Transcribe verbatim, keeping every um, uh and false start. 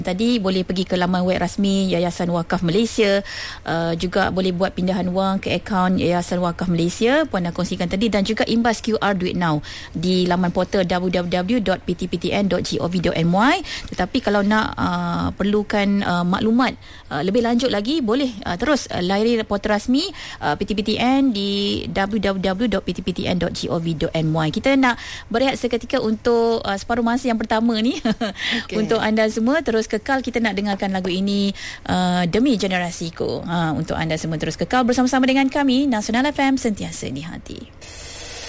Tadi boleh pergi ke laman web rasmi Yayasan Wakaf Malaysia, uh, juga boleh buat pindahan wang ke akaun Yayasan Wakaf Malaysia Puan dah kongsikan tadi, dan juga imbas Q R Duit Now di laman portal w w w dot p t p t n dot gov dot m y. Tetapi kalau nak uh, perlukan uh, maklumat uh, lebih lanjut lagi, boleh uh, terus uh, layari portal rasmi uh, P T P T N di w w w dot p t p t n dot gov dot m y. Kita nak berehat seketika untuk uh, separuh masa yang pertama ni. Okay. Untuk anda semua terus kekal, kita nak dengarkan lagu ini uh, Demi Generasiku. Ha, untuk anda semua terus kekal bersama-sama dengan kami Nasional F M, sentiasa di hati.